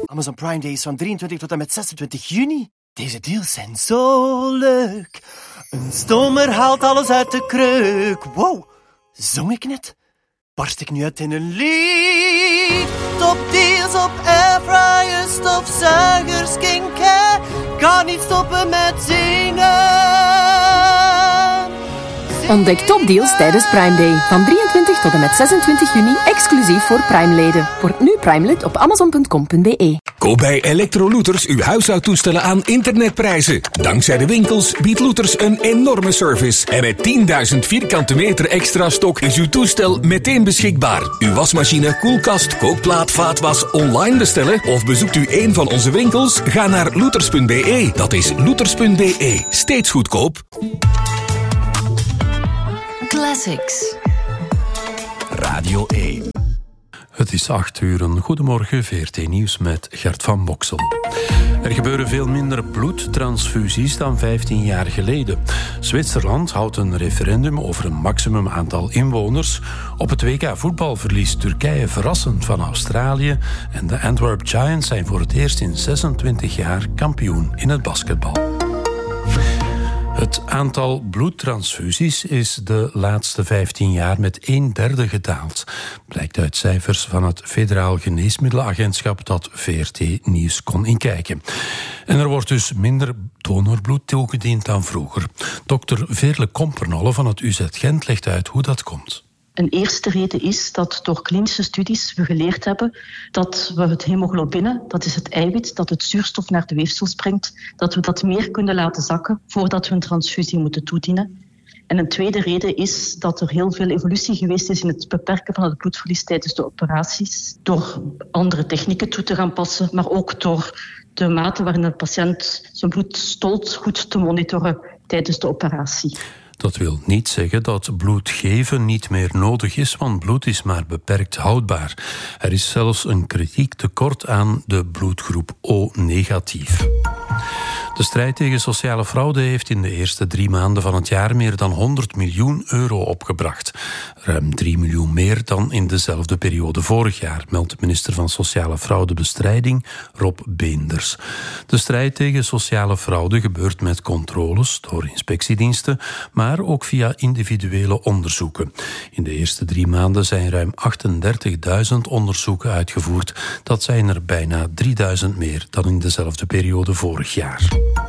Amazon Prime Day is van 23 tot en met 26 juni. Deze deals zijn zo leuk. Een stomer haalt alles uit de kreuk. Wow, zong ik net? Barst ik nu uit in een lied? Topdeals op airfryers, stofzuigers, skincare. Kan niet stoppen met zingen. Ontdek topdeals tijdens Prime Day. Van 23 tot en met 26 juni, exclusief voor Prime-leden. Word nu Prime-lid op amazon.com.be. Koop bij Electrolooters uw huishoudtoestellen aan internetprijzen. Dankzij de winkels biedt Looters een enorme service. En met 10.000 vierkante meter extra stok is uw toestel meteen beschikbaar. Uw wasmachine, koelkast, kookplaat, vaatwas online bestellen of bezoekt u een van onze winkels? Ga naar looters.be. Dat is looters.be. Steeds goedkoop. Classics. Radio 1. Het is 8 uur. Goedemorgen, VRT Nieuws met Gert van Boksel. Er gebeuren veel minder bloedtransfusies dan 15 jaar geleden. Zwitserland houdt een referendum over een maximum aantal inwoners. Op het WK voetbal verliest Turkije verrassend van Australië. En de Antwerp Giants zijn voor het eerst in 26 jaar kampioen in het basketbal. Het aantal bloedtransfusies is de laatste 15 jaar met 1/3 gedaald. Blijkt uit cijfers van het Federaal Geneesmiddelenagentschap dat VRT Nieuws kon inkijken. En er wordt dus minder donorbloed toegediend dan vroeger. Dokter Veerle Kompernolle van het UZ Gent legt uit hoe dat komt. Een eerste reden is dat door klinische studies we geleerd hebben dat we het hemoglobine, dat is het eiwit dat het zuurstof naar de weefsels brengt, dat we dat meer kunnen laten zakken voordat we een transfusie moeten toedienen. En een tweede reden is dat er heel veel evolutie geweest is in het beperken van het bloedverlies tijdens de operaties, door andere technieken toe te gaan passen, maar ook door de mate waarin de patiënt zijn bloed stolt goed te monitoren tijdens de operatie. Dat wil niet zeggen dat bloed geven niet meer nodig is, want bloed is maar beperkt houdbaar. Er is zelfs een kritiek tekort aan de bloedgroep O-negatief. De strijd tegen sociale fraude heeft in de eerste 3 maanden van het jaar meer dan 100 miljoen euro opgebracht. Ruim 3 miljoen meer dan in dezelfde periode vorig jaar, meldt minister van Sociale Fraudebestrijding Rob Beenders. De strijd tegen sociale fraude gebeurt met controles door inspectiediensten, maar ook via individuele onderzoeken. In de eerste 3 maanden zijn ruim 38.000 onderzoeken uitgevoerd. Dat zijn er bijna 3.000 meer dan in dezelfde periode vorig jaar.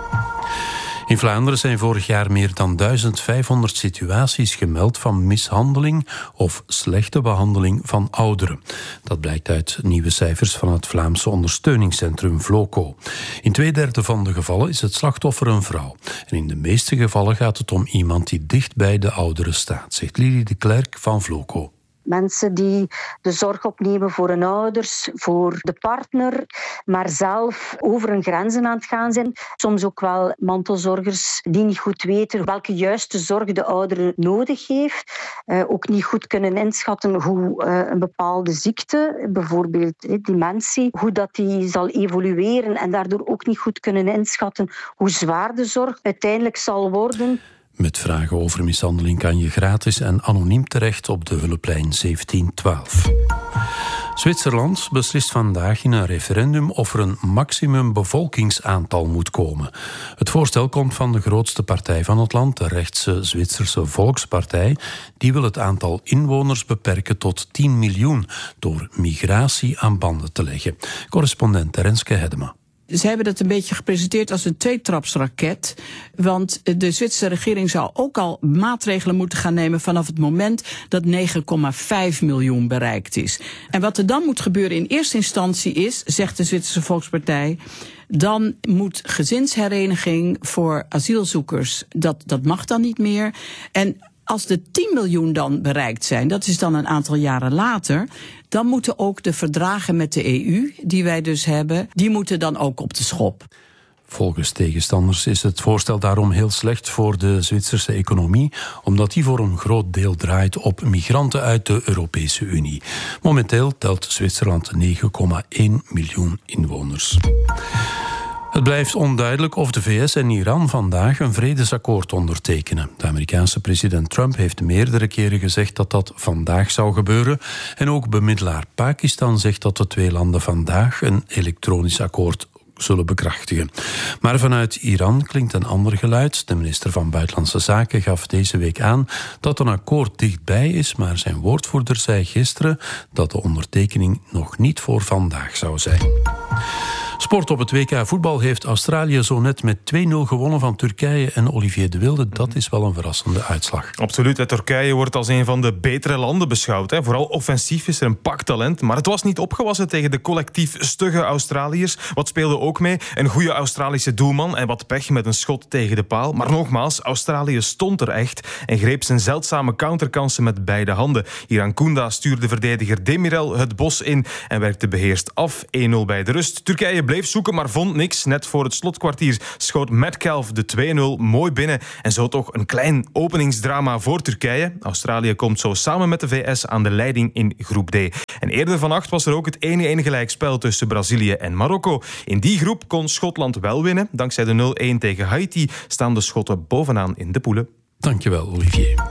In Vlaanderen zijn vorig jaar meer dan 1500 situaties gemeld van mishandeling of slechte behandeling van ouderen. Dat blijkt uit nieuwe cijfers van het Vlaamse ondersteuningscentrum Vloco. In 2/3 van de gevallen is het slachtoffer een vrouw. En in de meeste gevallen gaat het om iemand die dicht bij de ouderen staat, zegt Lili de Klerk van Vloco. Mensen die de zorg opnemen voor hun ouders, voor de partner, maar zelf over hun grenzen aan het gaan zijn. Soms ook wel mantelzorgers die niet goed weten welke juiste zorg de oudere nodig heeft. Ook niet goed kunnen inschatten hoe een bepaalde ziekte, bijvoorbeeld dementie, hoe dat die zal evolueren en daardoor ook niet goed kunnen inschatten hoe zwaar de zorg uiteindelijk zal worden. Met vragen over mishandeling kan je gratis en anoniem terecht op de hulplijn 1712. Zwitserland beslist vandaag in een referendum of er een maximum bevolkingsaantal moet komen. Het voorstel komt van de grootste partij van het land, de rechtse Zwitserse Volkspartij. Die wil het aantal inwoners beperken tot 10 miljoen door migratie aan banden te leggen. Correspondent Renske Hedema. Ze hebben dat een beetje gepresenteerd als een tweetrapsraket. Want de Zwitserse regering zou ook al maatregelen moeten gaan nemen vanaf het moment dat 9,5 miljoen bereikt is. En wat er dan moet gebeuren in eerste instantie is, zegt de Zwitserse Volkspartij, dan moet gezinshereniging voor asielzoekers, dat mag dan niet meer. En als de 10 miljoen dan bereikt zijn, dat is dan een aantal jaren later, dan moeten ook de verdragen met de EU, die wij dus hebben, die moeten dan ook op de schop. Volgens tegenstanders is het voorstel daarom heel slecht voor de Zwitserse economie, omdat die voor een groot deel draait op migranten uit de Europese Unie. Momenteel telt Zwitserland 9,1 miljoen inwoners. Het blijft onduidelijk of de VS en Iran vandaag een vredesakkoord ondertekenen. De Amerikaanse president Trump heeft meerdere keren gezegd dat dat vandaag zou gebeuren. En ook bemiddelaar Pakistan zegt dat de twee landen vandaag een elektronisch akkoord zullen bekrachtigen. Maar vanuit Iran klinkt een ander geluid. De minister van Buitenlandse Zaken gaf deze week aan dat een akkoord dichtbij is, maar zijn woordvoerder zei gisteren dat de ondertekening nog niet voor vandaag zou zijn. Sport op het WK voetbal heeft Australië zo net met 2-0 gewonnen van Turkije en Olivier de Wilde. Dat is wel een verrassende uitslag. Absoluut. Turkije wordt als een van de betere landen beschouwd. Vooral offensief is er een pak talent. Maar het was niet opgewassen tegen de collectief stugge Australiërs. Wat speelde ook mee? Een goede Australische doelman en wat pech met een schot tegen de paal. Maar nogmaals, Australië stond er echt en greep zijn zeldzame counterkansen met beide handen. Iran Kounda stuurde verdediger Demirel het bos in en werkte beheerst af. 1-0 bij de rust. Turkije bleef zoeken, maar vond niks. Net voor het slotkwartier schoot Metcalf de 2-0 mooi binnen. En zo toch een klein openingsdrama voor Turkije. Australië komt zo samen met de VS aan de leiding in groep D. En eerder vannacht was er ook het 1-1 gelijkspel tussen Brazilië en Marokko. In die groep kon Schotland wel winnen. Dankzij de 0-1 tegen Haiti staan de Schotten bovenaan in de poelen. Dankjewel, Olivier.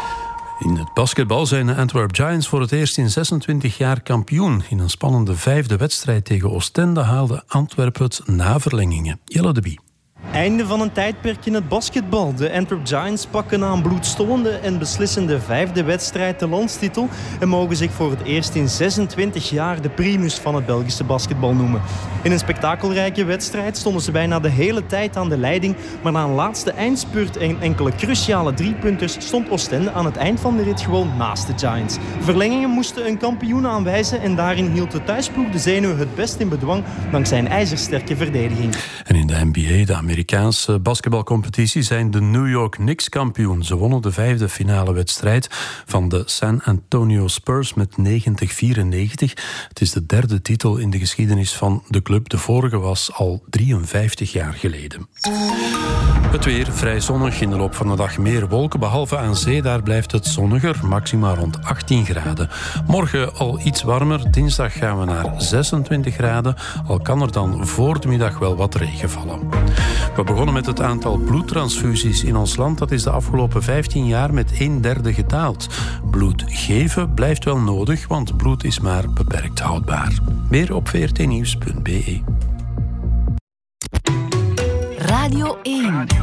In het basketbal zijn de Antwerp Giants voor het eerst in 26 jaar kampioen. In een spannende 5e wedstrijd tegen Oostende haalde Antwerpen het na verlengingen. Jelle de Bie. Einde van een tijdperk in het basketbal. De Antwerp Giants pakken na een bloedstollende en beslissende 5e wedstrijd de landstitel en mogen zich voor het eerst in 26 jaar de primus van het Belgische basketbal noemen. In een spektakelrijke wedstrijd stonden ze bijna de hele tijd aan de leiding, maar na een laatste eindspurt en enkele cruciale driepunters stond Oostende aan het eind van de rit gewoon naast de Giants. Verlengingen moesten een kampioen aanwijzen en daarin hield de thuisploeg de zenuwen het best in bedwang dankzij een ijzersterke verdediging. En in de NBA, de Amerikaanse basketbalcompetitie, zijn de New York Knicks kampioen. Ze wonnen de 5e finale wedstrijd van de San Antonio Spurs met 90-94. Het is de 3e titel in de geschiedenis van de club. De vorige was al 53 jaar geleden. Het weer vrij zonnig, in de loop van de dag meer wolken, behalve aan zee. Daar blijft het zonniger, maxima rond 18 graden. Morgen al iets warmer, dinsdag gaan we naar 26 graden. Al kan er dan voor de middag wel wat regen vallen. We begonnen met het aantal bloedtransfusies in ons land. Dat is de afgelopen 15 jaar met 1/3 gedaald. Bloed geven blijft wel nodig, want bloed is maar beperkt houdbaar. Meer op vrtnieuws.be. Radio 1